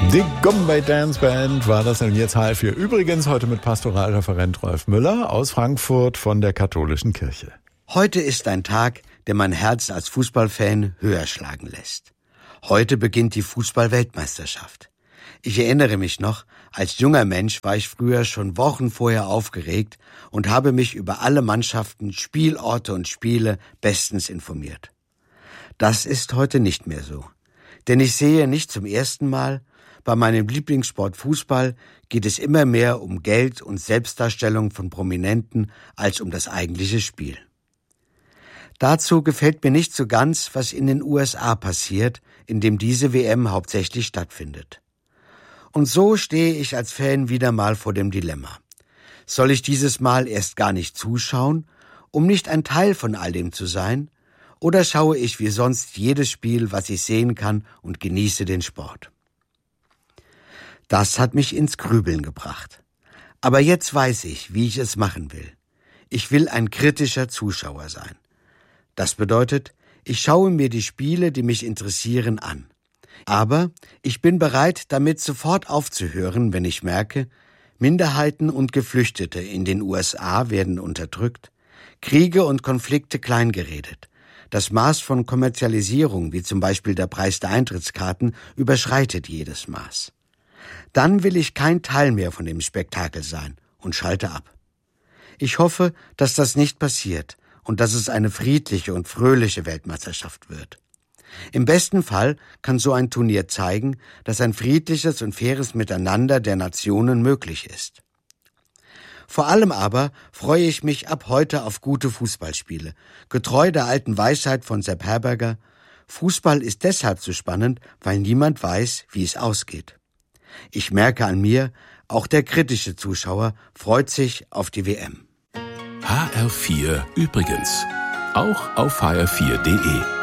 Die Gombay Dance Band war das und jetzt H4. Übrigens heute mit Pastoralreferent Rolf Müller aus Frankfurt von der Katholischen Kirche. Heute ist ein Tag, der mein Herz als Fußballfan höher schlagen lässt. Heute beginnt die Fußball-Weltmeisterschaft. Ich erinnere mich noch, als junger Mensch war ich früher schon Wochen vorher aufgeregt und habe mich über alle Mannschaften, Spielorte und Spiele bestens informiert. Das ist heute nicht mehr so. Denn ich sehe nicht zum ersten Mal, bei meinem Lieblingssport Fußball geht es immer mehr um Geld und Selbstdarstellung von Prominenten als um das eigentliche Spiel. Dazu gefällt mir nicht so ganz, was in den USA passiert, in dem diese WM hauptsächlich stattfindet. Und so stehe ich als Fan wieder mal vor dem Dilemma. Soll ich dieses Mal erst gar nicht zuschauen, um nicht ein Teil von all dem zu sein, oder schaue ich wie sonst jedes Spiel, was ich sehen kann, und genieße den Sport? Das hat mich ins Grübeln gebracht. Aber jetzt weiß ich, wie ich es machen will. Ich will ein kritischer Zuschauer sein. Das bedeutet, ich schaue mir die Spiele, die mich interessieren, an. Aber ich bin bereit, damit sofort aufzuhören, wenn ich merke, Minderheiten und Geflüchtete in den USA werden unterdrückt, Kriege und Konflikte kleingeredet. Das Maß von Kommerzialisierung, wie zum Beispiel der Preis der Eintrittskarten, überschreitet jedes Maß. Dann will ich kein Teil mehr von dem Spektakel sein und schalte ab. Ich hoffe, dass das nicht passiert und dass es eine friedliche und fröhliche Weltmeisterschaft wird. Im besten Fall kann so ein Turnier zeigen, dass ein friedliches und faires Miteinander der Nationen möglich ist. Vor allem aber freue ich mich ab heute auf gute Fußballspiele. Getreu der alten Weisheit von Sepp Herberger: Fußball ist deshalb so spannend, weil niemand weiß, wie es ausgeht. Ich merke an mir, auch der kritische Zuschauer freut sich auf die WM. HR4 übrigens. Auch auf hr4.de.